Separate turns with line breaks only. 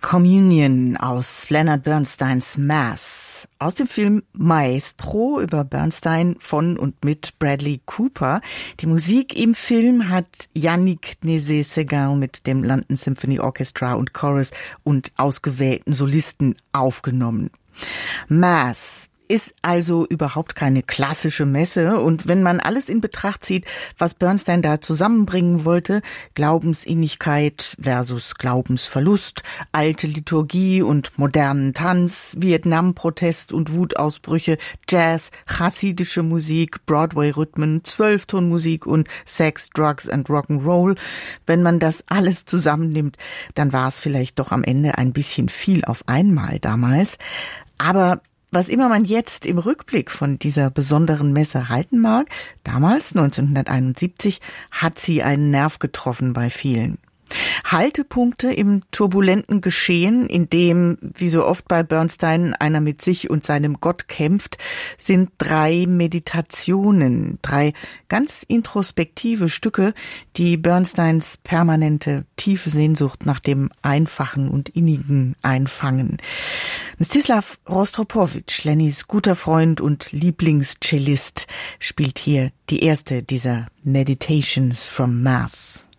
Communion aus Leonard Bernsteins Mass. Aus dem Film Maestro über Bernstein von und mit Bradley Cooper. Die Musik im Film hat Yannick Nézet-Séguin mit dem London Symphony Orchestra und Chorus und ausgewählten Solisten aufgenommen. Mass ist also überhaupt keine klassische Messe. Und wenn man alles in Betracht zieht, was Bernstein da zusammenbringen wollte, Glaubensinnigkeit versus Glaubensverlust, alte Liturgie und modernen Tanz, Vietnam-Protest und Wutausbrüche, Jazz, chassidische Musik, Broadway-Rhythmen, Zwölftonmusik und Sex, Drugs and Rock'n'Roll. Wenn man das alles zusammennimmt, dann war es vielleicht doch am Ende ein bisschen viel auf einmal damals. Aber was immer man jetzt im Rückblick von dieser besonderen Messe halten mag, damals, 1971, hat sie einen Nerv getroffen bei vielen. Haltepunkte im turbulenten Geschehen, in dem, wie so oft bei Bernstein, einer mit sich und seinem Gott kämpft, sind 3 Meditationen, 3 ganz introspektive Stücke, die Bernsteins permanente, tiefe Sehnsucht nach dem Einfachen und Innigen einfangen. Mstislav Rostropowitsch, Lennys guter Freund und Lieblingscellist, spielt hier die erste dieser Meditations from Mass.